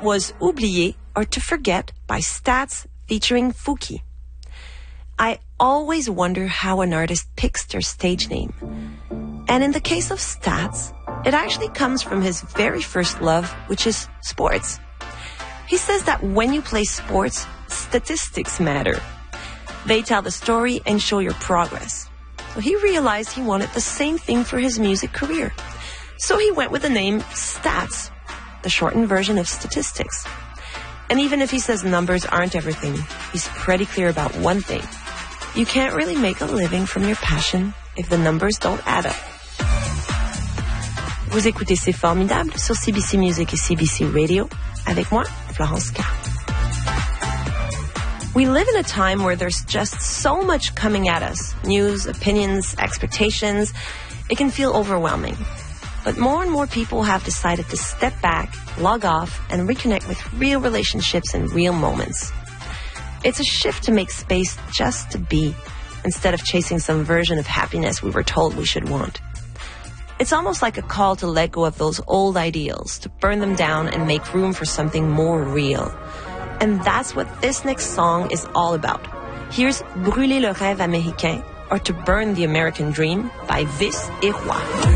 That was Oublier, or To Forget, by Stats featuring Fouki. I always wonder how an artist picks their stage name. And in the case of Stats, it actually comes from his very first love, which is sports. He says that when you play sports, statistics matter. They tell the story and show your progress. So he realized he wanted the same thing for his music career. So he went with the name Stats, the shortened version of statistics. And even if he says numbers aren't everything, he's pretty clear about one thing. You can't really make a living from your passion if the numbers don't add up. Vous écoutez C'est Formidable sur CBC Music et CBC Radio. Avec moi, Florence K. We live in a time where there's just so much coming at us. News, opinions, expectations. It can feel overwhelming. But more and more people have decided to step back, log off, and reconnect with real relationships and real moments. It's a shift to make space just to be, instead of chasing some version of happiness we were told we should want. It's almost like a call to let go of those old ideals, to burn them down and make room for something more real. And that's what this next song is all about. Here's Brûler le rêve américain, or To Burn the American Dream, by Vice et Roy.